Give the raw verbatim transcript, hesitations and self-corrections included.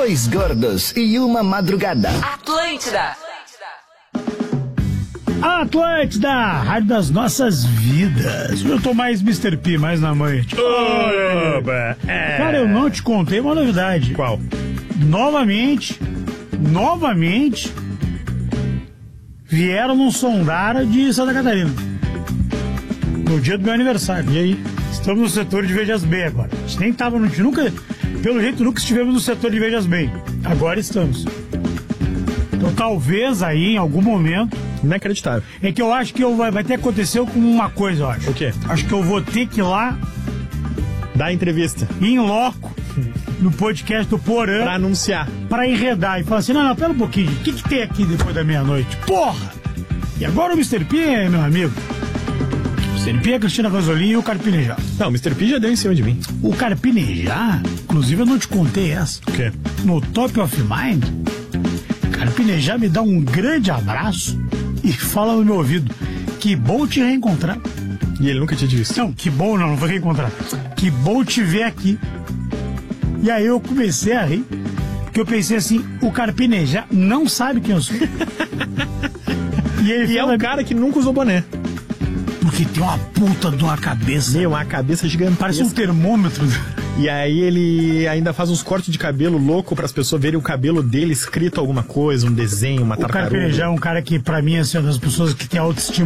Dois gordos e uma madrugada. Atlântida. Atlântida, rádio das nossas vidas. Eu tô mais mister P, mais na noite. Oba! É. Cara, eu não te contei uma novidade. Qual? Novamente, novamente, vieram nos sondar de Santa Catarina. No dia do meu aniversário. E aí? Estamos no setor de Vejas Bem agora. A gente nem tava no... Nunca, pelo jeito, nunca estivemos no setor de Vejas Bem. Agora estamos. Então talvez aí, em algum momento... Inacreditável. É que eu acho que eu vai, vai ter que acontecer com uma coisa, eu acho. O quê? Acho que eu vou ter que ir lá... Dar entrevista. In loco, no podcast do Porã. Pra anunciar. Pra enredar e falar assim, não, não, pera um pouquinho. O que que tem aqui depois da meia-noite? Porra! E agora o mister P é meu amigo. O mister P é a Cristina Vasolin e o Carpinejar. Não, o mister P já deu em cima de mim. O Carpinejar, inclusive eu não te contei essa. O quê? No Top of Mind, Carpinejar me dá um grande abraço e fala no meu ouvido, que bom te reencontrar. E ele nunca tinha visto. Não, que bom não, não foi reencontrar. Que bom te ver aqui. E aí eu comecei a rir, porque eu pensei assim, o Carpinejar não sabe quem eu sou. E, ele E é um cara que nunca usou boné. Porque tem uma puta de uma cabeça. Meu, uma cabeça gigante. Parece um termômetro. E aí ele ainda faz uns cortes de cabelo louco para as pessoas verem o cabelo dele escrito alguma coisa, um desenho, uma O tartaruga. Carpinejar é um cara que, pra mim, assim, é uma das pessoas que tem autoestima